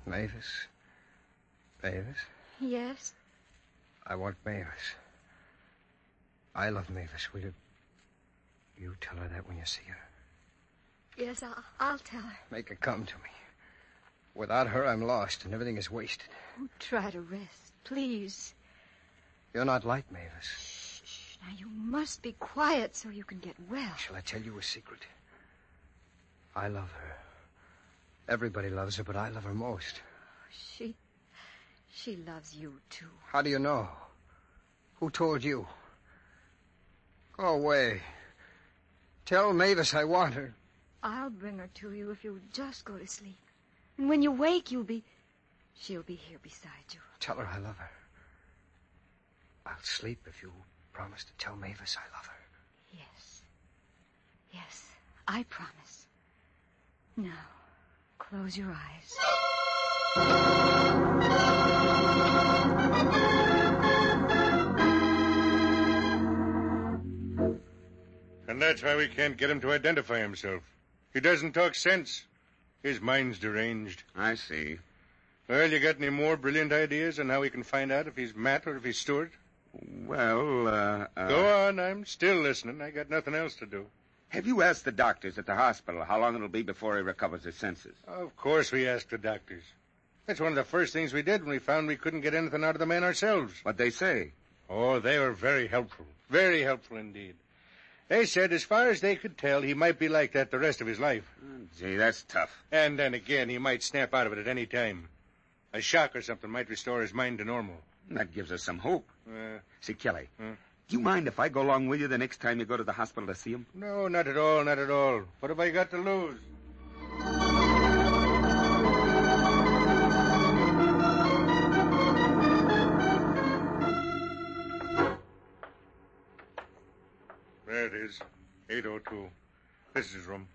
Mavis? Mavis? Yes? I want Mavis. I love Mavis. Will you tell her that when you see her? Yes, I'll tell her. Make her come to me. Without her, I'm lost, and everything is wasted. Oh, try to rest, please. You're not like Mavis. Shh. Now, you must be quiet so you can get well. Shall I tell you a secret? I love her. Everybody loves her, but I love her most. She loves you, too. How do you know? Who told you? Go away. Tell Mavis I want her. I'll bring her to you if you'll just go to sleep. And when you wake, she'll be here beside you. Tell her I love her. I'll sleep if you promise to tell Mavis I love her. Yes, I promise. Now, close your eyes. And that's why we can't get him to identify himself. He doesn't talk sense. His mind's deranged. I see. Well, you got any more brilliant ideas on how we can find out if he's Matt or if he's Stewart? Well, Go on, I'm still listening. I got nothing else to do. Have you asked the doctors at the hospital how long it'll be before he recovers his senses? Of course we asked the doctors. That's one of the first things we did when we found we couldn't get anything out of the man ourselves. What'd they say? Oh, they were very helpful. Very helpful indeed. They said as far as they could tell, he might be like that the rest of his life. Oh, gee, that's tough. And then again, he might snap out of it at any time. A shock or something might restore his mind to normal. That gives us some hope. See, Kelly, do you mind if I go along with you the next time you go to the hospital to see him? No, not at all, not at all. What have I got to lose? There it is. 802. This is his room.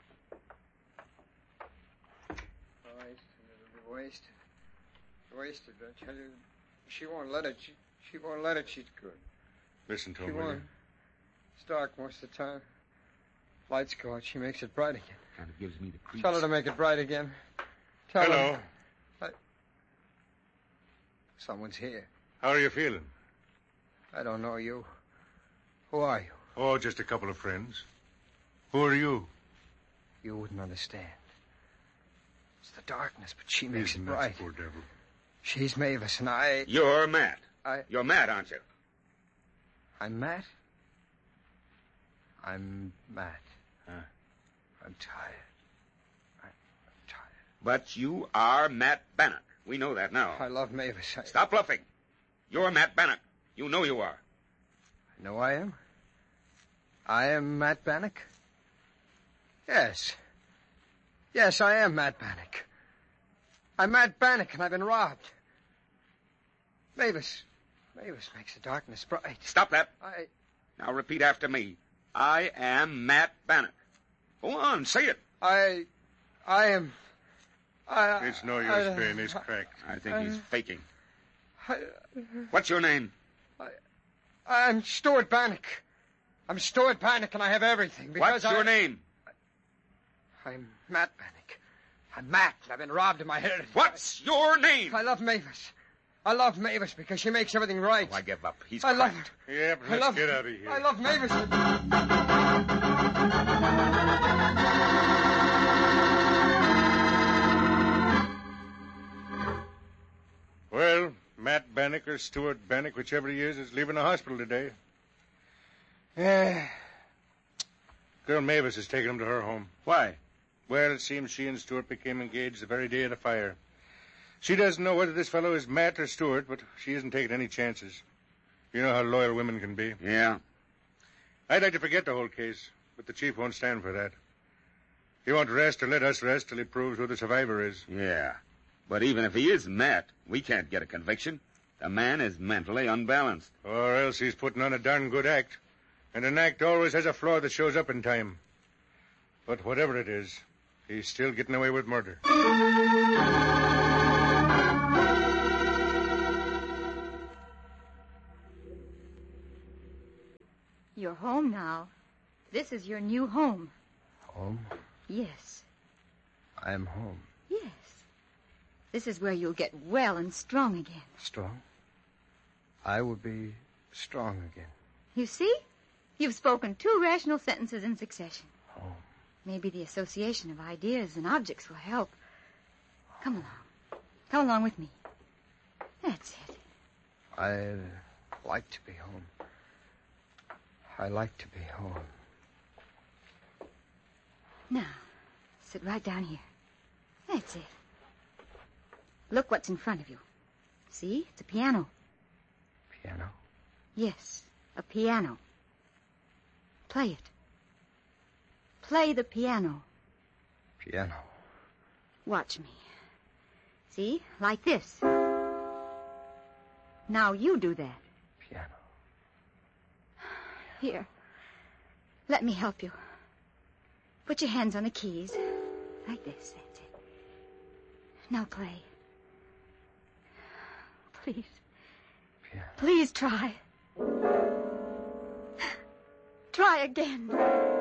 It'll be wasted. Wasted, I tell you. She won't let it. She won't let it. She's good. Listen to She him, will won't. you? It's dark most of the time. Lights go out. She makes it bright again. Kind of gives me the creeps. Tell her to make it bright again. Tell Hello. her. Someone's here. How are you feeling? I don't know you. Who are you? Oh, just a couple of friends. Who are you? You wouldn't understand. It's the darkness, but she makes He's it nuts, bright. poor devil. She's Mavis, and I... You're Matt. I... You're Matt, aren't you? I'm Matt? I'm Matt. Huh? I'm tired. I'm tired. But you are Matt Bannock. We know that now. I love Mavis. Stop bluffing. You're Matt Bannock. You know you are. I know I am. I am Matt Bannock? Yes. Yes, I am Matt Bannock. I'm Matt Bannock, and I've been robbed. Mavis makes the darkness bright. Stop that. I... Now repeat after me. I am Matt Bannock. Go on, say it. I am... It's no use, Ben. He's cracked. I think he's faking. I, What's your name? I'm Stuart Bannock. I'm Stuart Bannock, and I have everything. What's your name? I'm Matt Bannock. I'm Matt, and I've been robbed of my heritage. What's your name? I love Mavis. I love Mavis because she makes everything right. Oh, I give up. He's I love cracked. her. Yeah, but let's get out of here. I love Mavis. Well, Matt Bannock or Stuart Bannock, whichever he is leaving the hospital today. Girl Mavis is taking him to her home. Why? Well, it seems she and Stuart became engaged the very day of the fire. She doesn't know whether this fellow is Matt or Stuart, but she isn't taking any chances. You know how loyal women can be. Yeah. I'd like to forget the whole case, but the chief won't stand for that. He won't rest or let us rest till he proves who the survivor is. Yeah. But even if he is Matt, we can't get a conviction. The man is mentally unbalanced. Or else he's putting on a darn good act. And an act always has a flaw that shows up in time. But whatever it is, he's still getting away with murder. You're home now. This is your new home. Home? Yes. I'm home. Yes. This is where you'll get well and strong again. Strong? I will be strong again. You see? You've spoken 2 rational sentences in succession. Home. Maybe the association of ideas and objects will help. Come along. Come along with me. That's it. I like to be home. I like to be home. Now, sit right down here. That's it. Look what's in front of you. See? It's a piano. Piano? Yes, a piano. Play it. Play the piano. Piano. Watch me. See? Like this. Now you do that. Piano. Here. Let me help you. Put your hands on the keys. Like this. That's it. Now play. Please. Piano. Please try. Try again.